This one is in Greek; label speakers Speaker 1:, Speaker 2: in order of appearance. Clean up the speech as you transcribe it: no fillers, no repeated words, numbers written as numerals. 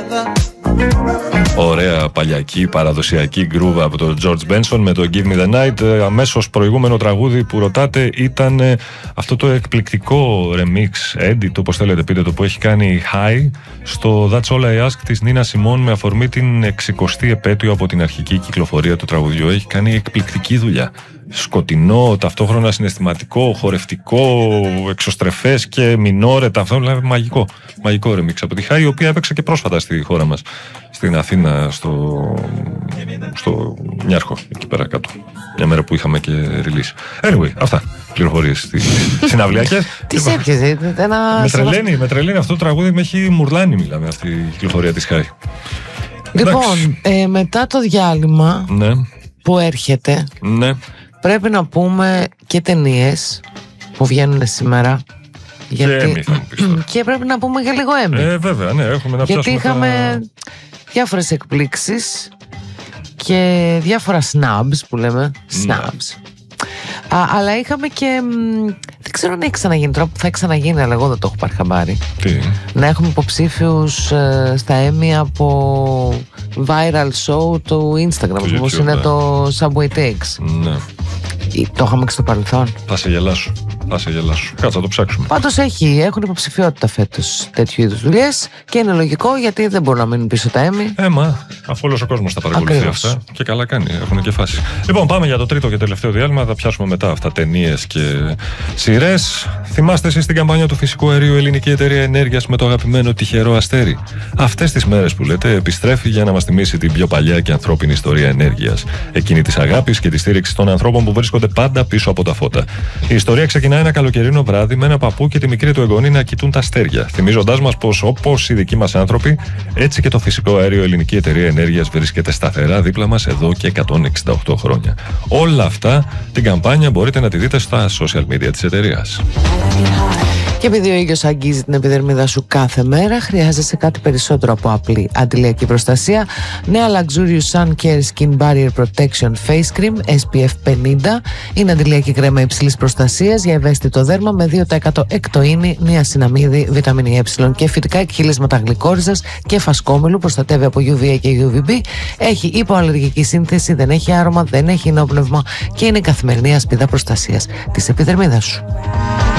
Speaker 1: Ωραία παλιακή παραδοσιακή γκρούβα από τον George Benson με το Give Me The Night. Αμέσως προηγούμενο τραγούδι που ρωτάτε ήταν αυτό το εκπληκτικό remix, edit, όπως θέλετε πείτε το, που έχει κάνει High στο That's All I Ask της Νίνα Σιμών με αφορμή την 60η επέτειο από την αρχική κυκλοφορία του τραγουδιού. Έχει κάνει εκπληκτική δουλειά. Σκοτεινό, ταυτόχρονα συναισθηματικό, χορευτικό, εξωστρεφές και μινόρετα. Αυτό δηλαδή μαγικό remix από τη High, η οποία έπαιξε και πρόσφατα στη χώρα μας, στην Αθήνα, στο Νιάρχο, εκεί πέρα κάτω. Μια μέρα που είχαμε και release. Anyway, αυτά. Πληροφορίες συναυλιακές.
Speaker 2: Τι σε έπιασε,
Speaker 1: με τρελαίνει αυτό το τραγούδι, με έχει μουρλάνει, μιλάμε, αυτή η κυκλοφορία της High.
Speaker 2: Λοιπόν, μετά το διάλειμμα,
Speaker 1: ναι,
Speaker 2: που έρχεται,
Speaker 1: ναι,
Speaker 2: πρέπει να πούμε και ταινίες που βγαίνουν σήμερα. Γιατί... και πρέπει να πούμε και λίγο Emmy.
Speaker 1: Βέβαια, ναι, έχουμε να
Speaker 2: γιατί είχαμε διάφορες εκπλήξεις και διάφορα snubs που λέμε. Snubs. Αλλά είχαμε και... δεν ξέρω αν έχει ξαναγίνει, τώρα που θα ξαναγίνει, αλλά εγώ δεν το έχω πάρει χαμπάρι.
Speaker 1: Τι? Να
Speaker 2: έχουμε υποψήφιους στα Emmy από viral show του Instagram, όπως είναι το Subway Takes.
Speaker 1: Ναι.
Speaker 2: Το είχαμε και στο παρελθόν.
Speaker 1: Θα σε γελάσω. Κάτσε να το ψάξουμε.
Speaker 2: Πάντως έχουν υποψηφιότητα φέτος τέτοιου είδους δουλειές και είναι λογικό, γιατί δεν μπορούν να μείνουν πίσω τα Emmy.
Speaker 1: Αφού όλος ο κόσμος τα παρακολουθεί αυτά. Και καλά κάνει, έχουν και φάση. Λοιπόν, πάμε για το τρίτο και τελευταίο διάλειμμα. Θα πιάσουμε μετά αυτά ταινίες και σειρές. Θυμάστε εσείς την καμπάνια του φυσικού αερίου Ελληνική Εταιρεία Ενέργειας με το αγαπημένο τυχερό αστέρι? Αυτές τις μέρες που λέτε επιστρέφει για να μας θυμίσει την πιο παλιά και ανθρώπινη ιστορία ενέργειας. Εκείνη της αγάπης και της στήριξης των ανθρώπων που βρίσκονται πάντα πίσω από τα φώτα. Η ιστορία ξεκινάει ένα καλοκαιρινό βράδυ με ένα παππού και τη μικρή του εγγονή να κοιτούν τα αστέρια, θυμίζοντάς μας πως όπως οι δικοί μας άνθρωποι, έτσι και το φυσικό αέριο Ελληνική Εταιρεία Ενέργειας βρίσκεται σταθερά δίπλα μας εδώ και 168 χρόνια. Όλα αυτά την καμπάνια μπορείτε να τη δείτε στα social media της εταιρείας.
Speaker 2: Και επειδή ο ήλιος αγγίζει την επιδερμίδα σου κάθε μέρα, χρειάζεσαι κάτι περισσότερο από απλή αντιλιακή προστασία. Νέα Luxurious Sun Care Skin Barrier Protection Face Cream SPF 50 είναι αντιλιακή κρέμα υψηλής προστασίας για ευαίσθητο δέρμα με 2% εκτοίνη, νιασιναμίδη, βιταμίνη Ε και φυτικά εκχυλίσματα γλυκόριζας και φασκόμηλου. Προστατεύει από UVA και UVB. Έχει υποαλλεργική σύνθεση, δεν έχει άρωμα, δεν έχει ενόπνευμα και είναι η καθημερινή ασπίδα προστασίας της επιδερμίδας σου.